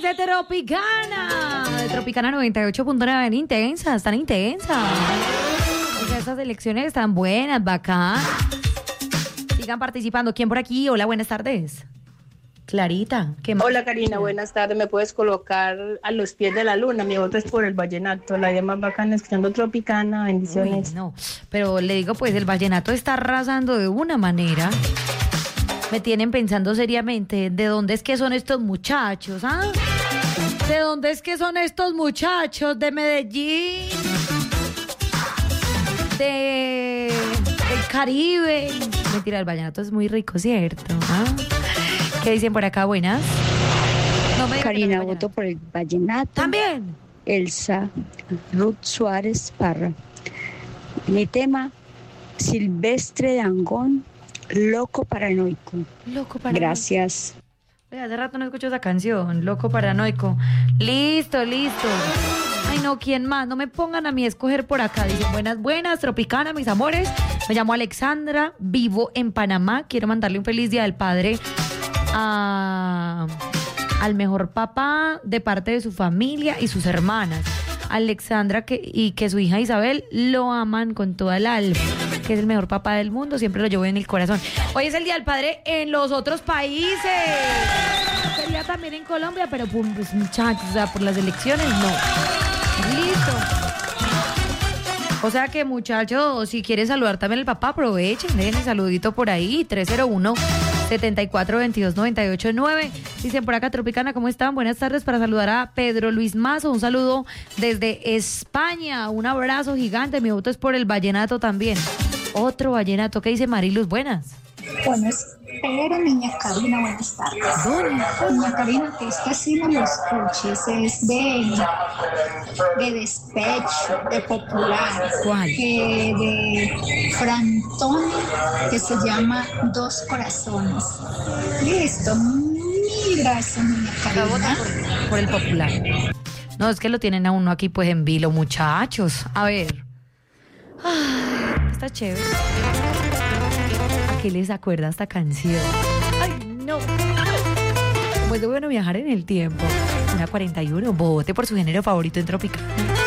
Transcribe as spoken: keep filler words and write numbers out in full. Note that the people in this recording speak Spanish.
de Tropicana. De Tropicana noventa y ocho punto nueve. Están intensas, están intensas. O sea, estas elecciones están buenas, bacán. Sigan participando. ¿Quién por aquí? Hola, buenas tardes. Clarita. ¿Qué más? Hola Karina, buenas tardes. ¿Me puedes colocar A los pies de la luna? Mi voto es por el vallenato. La idea más bacana escuchando Tropicana. Bendiciones. Uy, no, pero le digo, pues el vallenato está arrasando de una manera. Me tienen pensando seriamente, ¿de dónde es que son estos muchachos? ¿Ah? ¿De dónde es que son estos muchachos? ¿De Medellín? ¿De del Caribe? Mentira, el vallenato es muy rico, ¿cierto? ¿Ah? ¿Qué dicen por acá? Buenas. No me Karina, no voto por el vallenato. También. Elsa Ruth Suárez Parra. Mi tema, Silvestre Dangond, Loco Paranoico. Loco Paranoico. Gracias. Oye, hace rato no escucho esa canción, Loco Paranoico. Listo, listo. Ay, no, ¿quién más? No me pongan a mí a escoger por acá. Dicen, buenas, buenas, Tropicana, mis amores. Me llamo Alexandra, vivo en Panamá. Quiero mandarle un feliz Día del Padre a, al mejor papá de parte de su familia y sus hermanas. Alexandra que, y que su hija Isabel lo aman con toda el alma, que es el mejor papá del mundo, siempre lo llevo en el corazón. Hoy es el Día del Padre en los otros países. Sería también en Colombia, pero pues muchachos, o sea, por las elecciones no. Listo. O sea que, muchachos, si quieren saludar también al papá, aprovechen, dejen el saludito por ahí, tres cero uno, siete cuatro dos dos, nueve ocho nueve. Dicen por acá, Tropicana, ¿cómo están? Buenas tardes, para saludar a Pedro Luis Mazo, un saludo desde España, un abrazo gigante, mi voto es por el vallenato también. Otro vallenato, ¿qué dice Mariluz? Buenas. Bueno, espera, niña Karina, buenas tardes. ¿Dónde? Niña Karina, que esta sí no lo escuches, es de, de despecho, de popular. ¿Cuál? Que de Frantoni, que se llama Dos Corazones. Listo, mil gracias, niña Karina. Por, por el popular. No, es que lo tienen a uno aquí pues en vilo, muchachos. A ver. Ay, está chévere. ¿A qué les acuerda esta canción? Ay, no. Pues de bueno viajar en el tiempo. Una cuarenta y uno, vote por su género favorito en Tropicana.